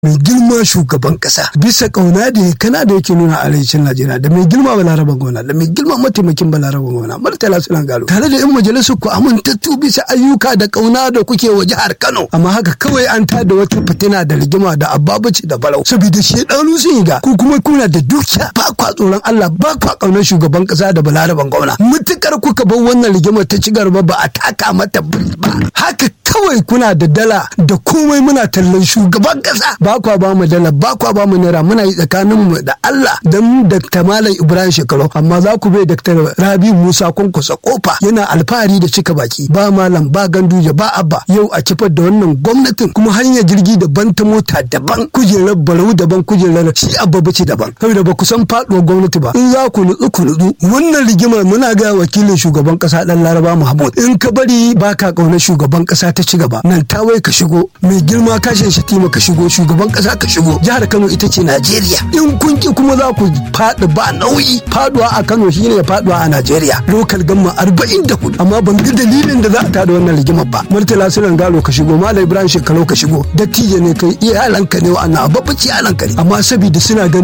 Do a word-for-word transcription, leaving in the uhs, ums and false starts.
mai girma shugaban kasa bisa kauna da kana da yake nuna a arewacin Najeriya da mai girma Balaraban Gwamna da mai girma mataimakin Balaraban Gwamna Murtala Sulan Garo tare da yan majalisar ku amintattu bisa ayyuka da kauna da kuke wa jihar Kano, amma haka kawai an tada wata fitina da rigima da ababaci da barau saboda shedanu sun yi ga ku kuma kuna da dukiya ba kwa tsoron Allah ba kwa kaunar shugaban kasa da Balaraban Gwamna. Mutukar kuka bar wannan rigimar ta ci gaba ba a taka mata ba haka kawai kuna da dala da komai muna tallan shugaban kasa ba kwa ba mu dala ba kwa ba mu naira muna yi tsakanin mu da Allah da mu Dakta Malam Ibrahim Shekaru, amma za ku bai Dakta Rabi Musa Kunkusa kofa yana alfahari da cika baki ba malam ba ganduje ba abba yau a kifar da wannan gwamnatin kuma hanyar jirgi daban ta mota daban kujerar barau daban kujerar shi abba bace daban saboda ba ku san faduwar gwamnati ba. In za ku nutsu ku nutsu wannan rigimar muna ga wakilin shugaban kasa dan Laraba Mahmud in ka bari baka kaunar shugaban kasa ta ci gaba nan ta wai ka shigo mai girma kashin shatima ka shigo shugaban kasa ka shigo jihar Kano ita ce Najeriya. In kun ki kuma za ku faɗi ba nauyi faduwa a Kano shine faduwa a Najeriya lokal gamma arba'in da hudu, amma ban ga dalilin da za a tada wannan rigimar ba. Murtala Sulan Garo ka shigo Malam Ibrahim Shekaru ka shigo dattijo ne kai iyalanka ne wa'annan babbaci iyalanka ne amma saboda suna